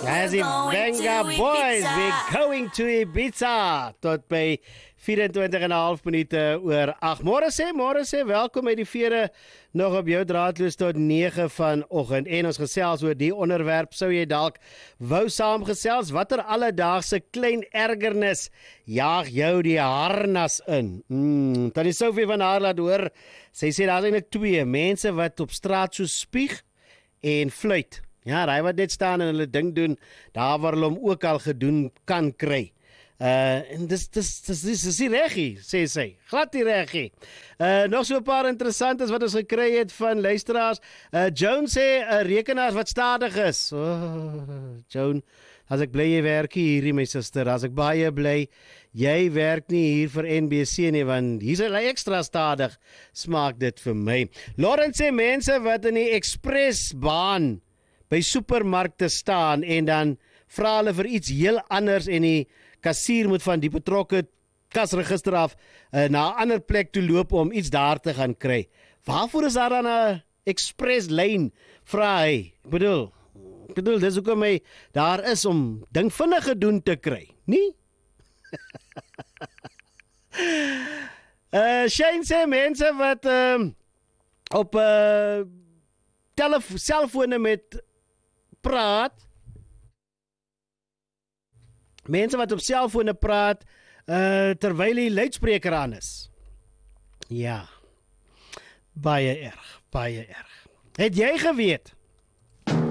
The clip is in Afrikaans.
As die Venga Boys, we're going to Ibiza. Tot by 24,5 minute oor 8. Môre sê, welkom by die vere nog op jou draadloos tot 9 vanoggend. En ons gesels oor die onderwerp, sou jy dalk wou saamgesels, watter alledaagse klein ergernis jaag jou die harnas in? Tannie Sophie van haar laat hoor, sy sê daar is eintlik twee mense wat op straat so spieg en fluit. Ja, hy wat net staan en hulle ding doen, daar waar hulle hom ook al gedoen kan kry. En dis die regie, sê sy. Glad die regie. Nog so 'n paar interessantes wat ons gekry het van luisteraars. Joan sê, rekenaars wat stadig is. Joan, as ek bly jy werk hier, my suster, as ek baie bly, jy werk nie hier vir NBC nie, want hier's hy ekstra stadig, smaak dit vir my. Lawrence sê, mense wat in die expressbaan by supermarkte staan en dan vra hulle vir iets heel anders en die kassier moet van die betrokke kasregister af na 'n ander plek toe loop om iets daar te gaan kry. Waarvoor is daar dan 'n express lyn, vra hy? Ek bedoel, dis hoekom hy daar is om ding vinnig gedoen te kry, nie? Shane sê, mense wat op selfone met praat, mense wat op selfone praat, terwyl die luidspreker aan is. Ja, baie erg. Het jy geweet